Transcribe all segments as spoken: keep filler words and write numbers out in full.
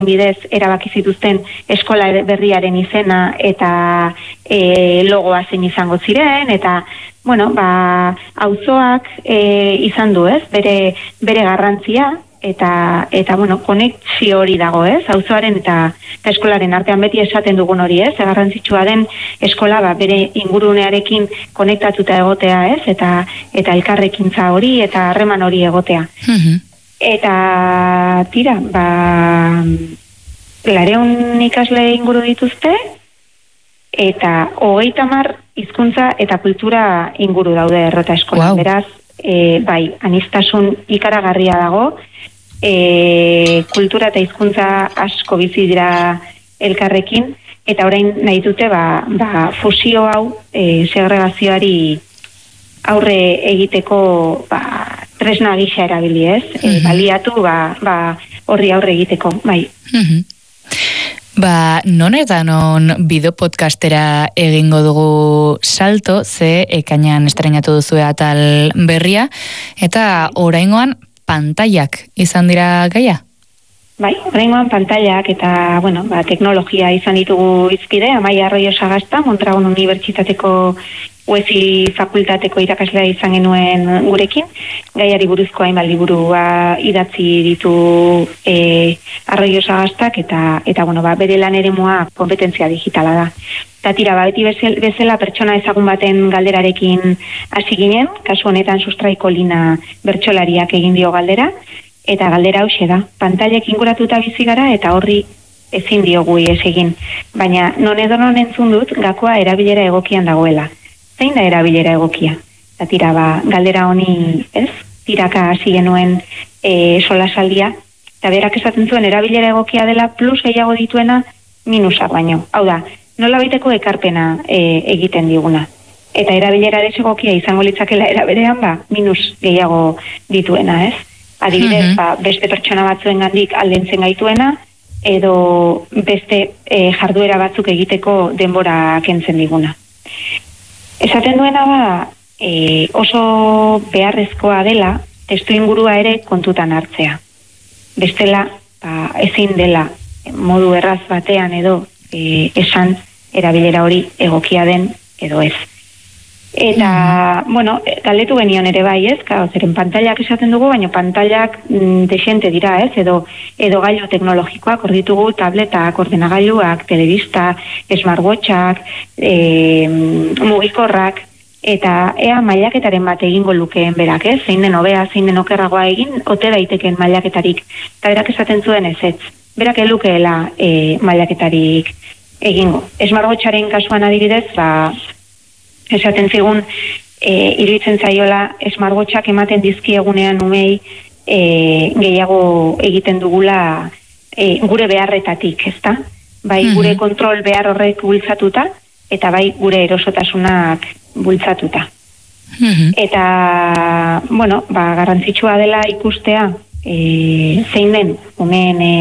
bidez erabaki zituzten eskola berriaren izena eta e, logoa zein izango ziren, eta bueno, ba, auzoak e, izan du, ez? Bere, bere garrantzia, eta, eta bueno, konexio hori dago, ez? Auzoaren eta, eta eskolaren artean beti esaten dugun hori, ez? Garrantzitsua den eskola, ba, bere ingurunearekin konektatuta egotea, ez? Eta, eta elkarrekintza hori, eta harreman hori egotea. Mhm. Eta tira, ba, lareun ikasle inguru dituzte, eta hogeita hamar hizkuntza eta kultura inguru daude Errota eskolan. Wow. Beraz, e, bai, anistasun ikaragarria dago, e, kultura eta hizkuntza asko bizi dira elkarrekin, eta orain nahi dute ba, ba, fusio hau e, segregazioari aurre egiteko ba, tresna gisa erabili, ez? E, baliatu ba, ba, horri aurre egiteko, bai. Mhm. Ba, non eta non bideo podcastera egingo dugu salto, ze ekainan estrenatu duzue atal berria, eta oraingoan pantailak izan dira gaia? Bai, oraingoan pantailak eta, bueno, ba, teknologia izan ditugu izkide, Amaia Arroyo Sagasta, Mondragon Unibertsitateko U E S I fakultateko irakaslea izan genuen gurekin, gaiari buruzko hainbat liburua idatzi ditu e, Arroyo Sagastak, eta, eta bueno, ba, bere lan eremua kompetentzia digitala da. Eta tira, ba, beti bezala pertsona ezagun baten galderarekin hasi ginen, kasu honetan Sustraiko Lina bertsolariak egin dio galdera, eta galdera hauxe da, pantailek inguratuta bizi gara eta horri ezin diogu ihes egin. Baina non edo non entzun dut gakoa erabilera egokian dagoela. Zein da erabilera egokia? Eta tira, ba, galdera honi, ez? Tiraka hasi genuen e, solasaldia, eta berak esaten zuen erabilera egokia dela plus gehiago dituena minusak baino. Hau da, nola baiteko ekarpena e, egiten diguna. Eta erabilera desegokia izango litzakela eraberean, ba, minus gehiago dituena, ez? Adibidez, ba, beste pertsona batzuen gandik aldentzen gaituena, edo beste e, jarduera batzuk egiteko denbora kentzen diguna. Esaten duena ba, e, oso beharrezkoa dela testu ingurua ere kontutan hartzea. Bestela, ba, ezin dela modu erraz batean edo e, esan erabilera hori egokia den edo ez. Eta, mm. bueno, galdetu genion ere bai, ez? Kao, zeren pantailak esaten dugu, baina pantailak mm, desente dira, ez? Edo, edo gailu teknologikoak, hor ditugu tabletak, ordenagailuak, telebista, smartwatchak, e, mugikorrak, eta ea mailaketaren bat egingo lukeen berak, ez? Zein den hobea, zein den okerragoa egin, ote daiteken mailaketarik. Eta berak esaten zuen ez, ez. Berak elukeela e, mailaketarik egingo. Smartwatcharen kasuan adibidez, ba, esaten zigun, e, iruditzen zaiola smartwatchak ematen dizkiegunean umei e, gehiago egiten dugula e, gure beharretatik, ezta? Bai mm-hmm. gure kontrol behar horrek bultzatuta, eta bai gure erosotasunak bultzatuta. Mm-hmm. Eta, bueno, ba, garrantzitsua dela ikustea e, zein den umeen e,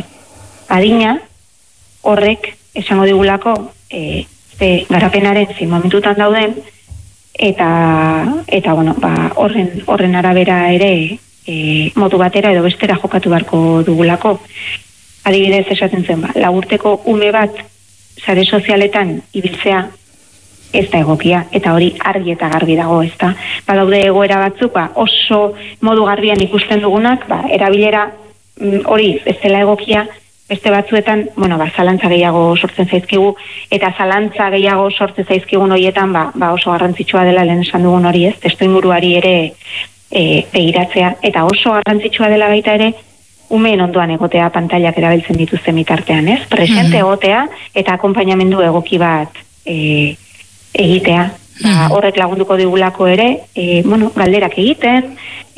adina horrek esango digulako e, ze garapenaren zein momentutan dauden, eta, eta bueno, ba, horren, horren arabera ere e, modu batera edo bestera jokatu beharko dugulako. Adibidez esaten zen, ba, laburteko ume bat sare sozialetan ibiltzea ez da egokia, eta hori argi eta garbi dago, ez da. Ba, daude egoera batzuk, ba, oso modu garbian ikusten dugunak, ba, erabilera mm, hori ez dela egokia, beste batzuetan, bueno, ba, zalantza gehiago sortzen zaizkigu, eta zalantza gehiago sortzen zaizkigun horietan, ba, ba oso garrantzitsua dela lehen esan dugun hori, ez, testu inguruari ere e, begiratzea, eta oso garrantzitsua dela baita ere, umeen ondoan egotea pantailak erabiltzen dituzten bitartean, ez, presente egotea, eta akonpainamendu egoki bat e, egitea. Ba, horrek lagunduko digulako ere, e, bueno, galderak egiten,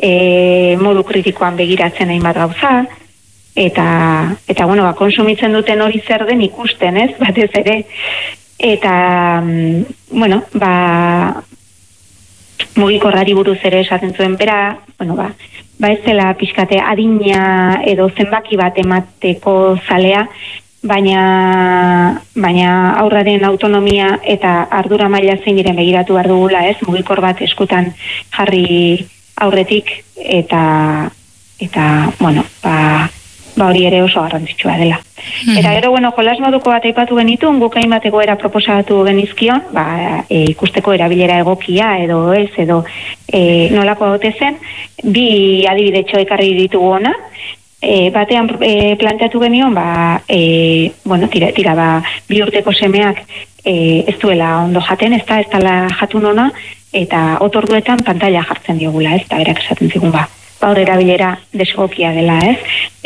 e, modu kritikoan begiratzen hainbat gauza, eta, eta bueno, ba, konsumitzen duten hori zer den ikusten, ez, batez ere, eta, bueno, ba, mugikorrari buruz ere esaten zuen bera, bueno, ba, ba ez dela pixkate adina edo zenbaki bat emateko zalea, baina, baina aurraren autonomia eta ardura maila zein diren begiratu behar dugula, ez, mugikor bat eskutan jarri aurretik, eta, eta, bueno, ba, ba hori ere oso garrantzitsua dela. Mm-hmm. Eta gero, bueno, jolas moduko bat aipatu genitun, guk hainbat egoera proposatu genizkion, ba, e, ikusteko erabilera egokia edo ez, edo e, nolako haute zen, bi adibidetxo ekarri ditugu ona, e, batean e, planteatu genion, ba, e, bueno, tira, tira ba, bi urteko semeak e, ez duela ondo jaten, ez da, ez dala jatun ona, eta otorduetan pantalla jartzen diogula, ez da, berak esaten zigun ba. Gaur erabilera desegokia dela, ez?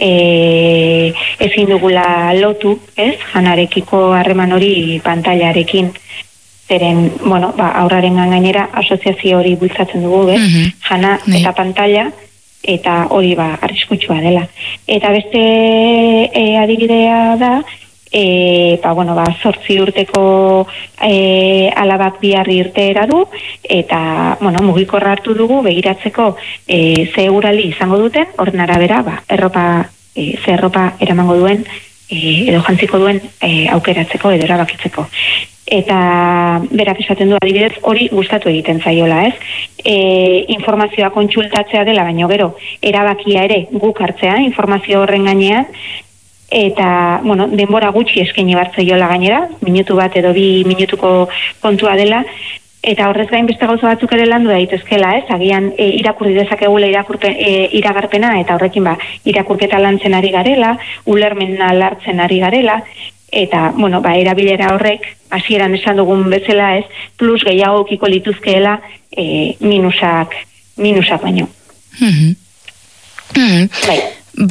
E, ezin dugula lotu, ez? Janarekiko harreman hori pantailarekin, zeren, bueno, ba, aurraren gainera asoziazio hori bultzatzen dugu, ez? Mm-hmm. Jana nee. Eta pantalla, eta hori ba, arriskutsua dela. Eta beste e, adibidea da, E, ba, bueno, ba, zortzi urteko e, alabak biharri irteera du, eta, bueno, mugikorra hartu dugu, begiratzeko e, ze eguraldi izango duten, horren arabera, ba, erropa, e, ze erropa eramango duen, e, edo jantziko duen e, aukeratzeko, edo erabakitzeko. Eta berak esaten du adibidez, hori gustatu egiten zaiola, ez? E, informazioa kontsultatzea dela, baino gero, erabakia ere guk hartzea, informazio horren gainean, eta, bueno, denbora gutxi eskaini bartzaiola gainera, minutu bat edo bi minutuko kontua dela, eta horrez gain beste gauza batzuk ere landu daitezkela, ez? Agian e, irakurri dezakegula irakurpen, e, iragarpena, eta horrekin ba, irakurketa lantzen ari garela, ulermena lartzen ari garela, eta, bueno, ba, erabilera horrek, hasieran esan dugun bezala, ez, plus gehiago kiko lituzkeela e, minusak, minusak baino. Mm-hmm. Mm-hmm. Bai.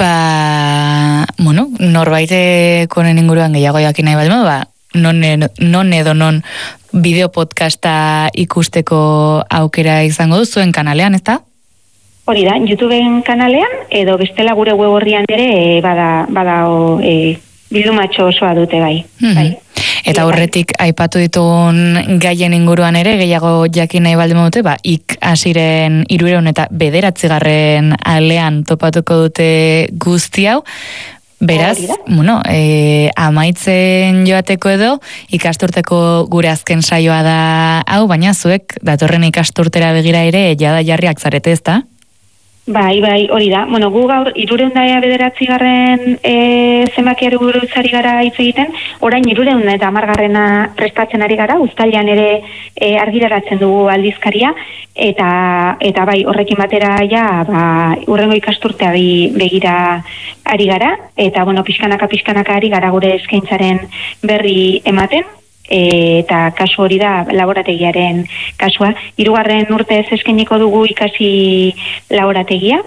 Ba, bueno, norbaiteko honen inguruan gehiago jakin nahi baldin, ba, non, non edo non bideo podcasta ikusteko aukera izango du zuen kanalean, ez da? Hori da, YouTubeen kanalean, edo bestela gure web horrian ere, e, bada, bada o, e, bildumatxo osoa dute bai. Mm-hmm. Bai. Eta horretik aipatu ditugun gaien inguruan ere, gehiago jakin nahi baldin dute, ba, ik hasiren hiruehun eta bederatzigarren alean topatuko dute guzti hau, beraz, bueno, e, amaitzen joateko edo, ikasturteko gure azken saioa da hau, baina zuek datorren ikasturtera begira ere, jada jarriak zarete, ez da? Bai, bai, hori da. Bueno, gu gaur hiruehun eta bederatzi garren e, zenbakiari buruz ari gara hitz egiten, orain hiruehun eta hamargarrena prestatzen ari gara, uztailean ere e, argitaratzen dugu aldizkaria, eta eta bai, horrekin batera ja, ba, hurrengo ikasturteari begira ari gara, eta bueno, pixkanaka pixkanaka ari gara gure eskaintzaren berri ematen. Eta kasu hori da laborategiaren kasua. Hirugarren urtez eskainiko dugu ikasi laborategia.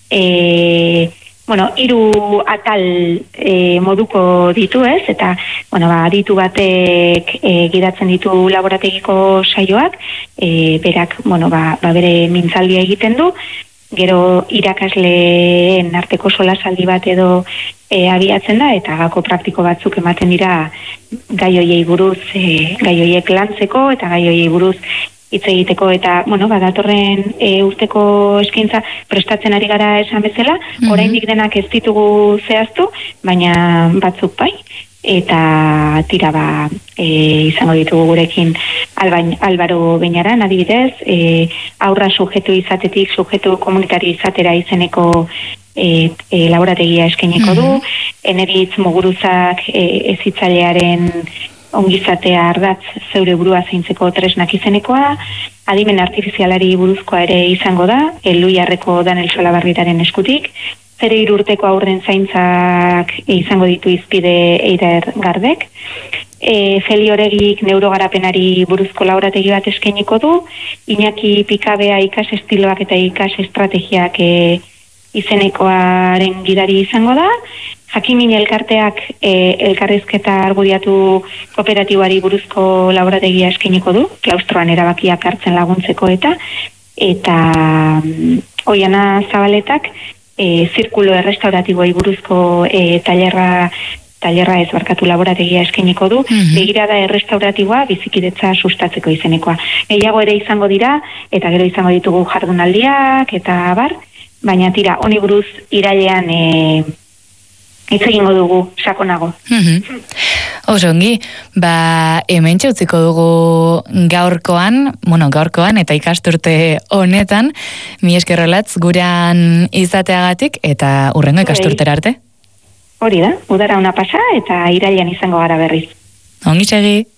E, bueno, hiru atal e, moduko ditu, ez? Eta, bueno, ba, ditu batek e, gidatzen ditu laborategiko saioak, e, berak, bueno, ba, ba bere mintzaldia egiten du, gero irakasleen arteko solasaldi bat edo e, abiatzen da, eta gako praktiko batzuk ematen dira gai hoiei buruz, e, gai hoiek lantzeko, eta gai hoiei buruz hitz egiteko, eta, bueno, badatorren e, urteko eskaintza prestatzen ari gara esan bezala, mm-hmm. oraindik denak ez ditugu zehaztu, baina batzuk bai, eta tira ba, e, izango ditugu gurekin Albain, Albaro Beñaran, adibidez, e, aurra sujetu izatetik, sujetu komunitari izatera izeneko e, e, laborategia eskaineko du, mm-hmm. Eneritz Muguruzak e, ezitzailearen ongizatea ardatz zeure burua zeintzeko tresnak izenekoa, adimen artifizialari buruzkoa ere izango da, Elluiarreko Danel Solabarritaren eskutik, zero irurteko aurren zaintzak izango ditu izpide Eider Gardek, e, Feli Oregik neurogarapenari buruzko laborategi bat eskainiko du, Iñaki Pikabea ikas estiloak eta ikas estrategiak e, izenekoaren gidari izango da, Jakimin elkarteak e, elkarrizketa argudiatu kooperatiboari buruzko laborategia eskainiko du, klaustroan erabakiak hartzen laguntzeko eta eta um, Oiana Zabaletak e, zirkulo errestauratiboei buruzko e, tailerra tailerra ez barkatu laborategia eskainiko du, mm-hmm. begirada errestauratiboa bizikidetza sustatzeko izenekoa. Gehiago ere izango dira, eta gero izango ditugu jardunaldiak, eta bar, baina tira, honi buruz irailean e, hitz egingo dugu, sakonago. Mm-hmm. Osongi, ba, hemen txautziko dugu gaurkoan, bueno, gaurkoan eta ikasturte honetan, mi eskerrolatz gurean izateagatik, eta hurrengo ikasturtera arte. Hori da, udara una pasa eta irailean izango gara berriz. Ongi segi.